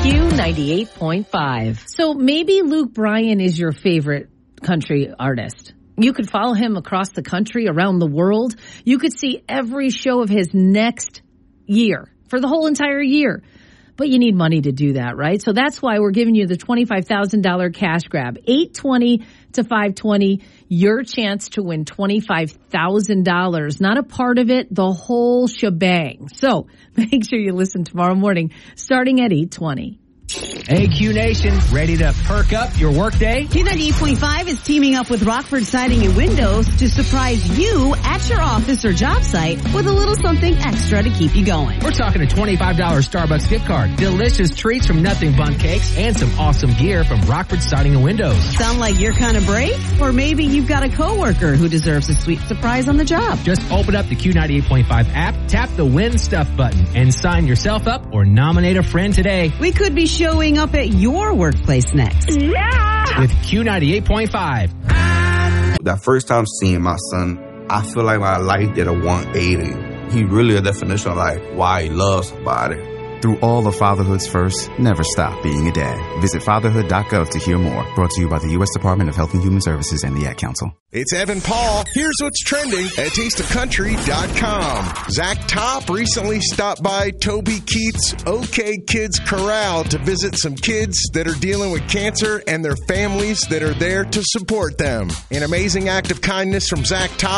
Q98.5. So maybe Luke Bryan is your favorite country artist. You could follow him across the country, around the world. You could see every show of his next year for the whole entire year. But you need money to do that, right? So that's why we're giving you the $25,000 cash grab. 820 to 520, your chance to win $25,000. Not a part of it, the whole shebang. So make sure you listen tomorrow morning, starting at 8:20. Hey, Q Nation, ready to perk up your workday? Q98.5 is teaming up with Rockford Siding and Windows to surprise you at your office or job site with a little something extra to keep you going. We're talking a $25 Starbucks gift card, delicious treats from Nothing Bun Cakes, and some awesome gear from Rockford Siding and Windows. Sound like you're kind of brave? Or maybe you've got a coworker who deserves a sweet surprise on the job. Just open up the Q98.5 app, tap the Win Stuff button, and sign yourself up or nominate a friend today. We could be showing up at your workplace next. Yeah! With Q98.5. That first time seeing my son, I feel like my life did a 180. He really a definition of like why he loves somebody. Through all of fatherhood's first, never stop being a dad. Visit fatherhood.gov to hear more. Brought to you by the U.S. Department of Health and Human Services and the Ad Council. It's Evan Paul. Here's what's trending at tasteofcountry.com. Zach Top recently stopped by Toby Keith's OK Kids Corral to visit some kids that are dealing with cancer and their families that are there to support them. An amazing act of kindness from Zach Top.